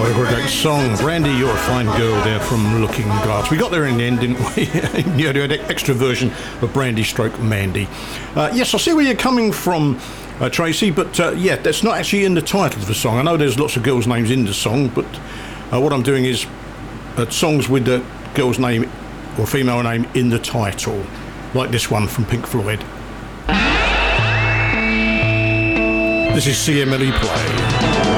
Great song. Brandy, you're a fine girl there from Looking Glass. We got there in the end, didn't we? You had an extra version of Brandy stroke Mandy. Yes, I see where you're coming from, Tracy, but yeah, that's not actually in the title of the song. I know there's lots of girls' names in the song, but what I'm doing is songs with the girl's name or female name in the title, like this one from Pink Floyd. This is CMLE Play.